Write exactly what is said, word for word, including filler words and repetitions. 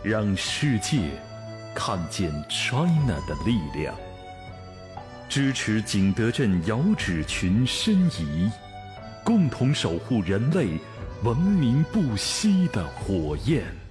让世界看见 China 的力量。支持景德镇遥指群申遗，共同守护人类文明不息的火焰。